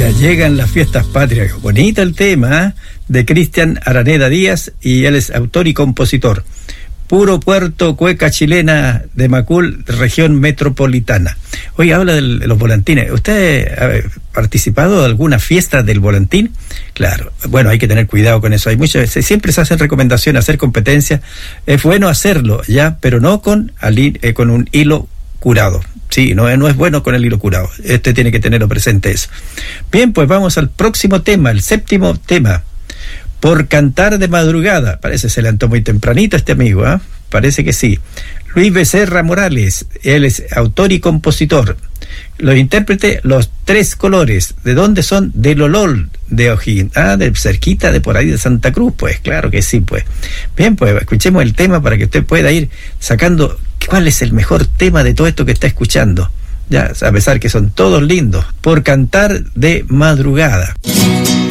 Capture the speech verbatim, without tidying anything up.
Ya llegan las fiestas patrias. Bonito el tema, ¿eh? De Cristian Araneda Díaz, y él es autor y compositor. Puro puerto, cueca chilena de Macul, región metropolitana. Hoy habla de los volantines. ¿Usted ha participado de alguna fiesta del volantín? Claro, bueno, hay que tener cuidado con eso. Hay muchas veces, siempre se hacen recomendaciones, hacer competencias. Es bueno hacerlo, ya, pero no con, eh, con un hilo curado. Sí, no, no es bueno con el hilo curado. Este tiene que tenerlo presente eso. Bien, pues vamos al próximo tema, el séptimo tema. Por cantar de madrugada. Parece que se levantó muy tempranito este amigo, ¿eh? Parece que sí. Luis Becerra Morales, él es autor y compositor. Los intérpretes, Los Tres Colores. ¿De dónde son? De Lolol, de O'Higgins. Ah, de cerquita, de por ahí de Santa Cruz, pues, claro que sí, pues. Bien, pues, escuchemos el tema para que usted pueda ir sacando cuál es el mejor tema de todo esto que está escuchando. Ya, a pesar que son todos lindos. Por cantar de madrugada.